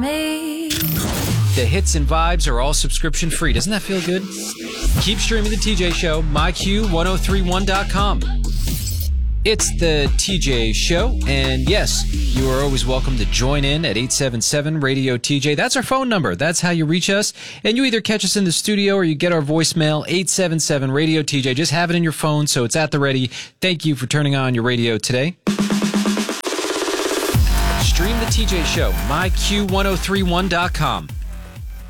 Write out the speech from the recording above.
me. The hits and vibes are all subscription free. Doesn't that feel good? Keep streaming The TJ Show, myq1031.com. It's The TJ Show, and yes, you are always welcome to join in at 877-RADIO-TJ. That's our phone number. That's how you reach us, and you either catch us in the studio or you get our voicemail, 877-RADIO-TJ. Just have it in your phone so it's at the ready. Thank you for turning on your radio today. Stream The TJ Show, myq1031.com.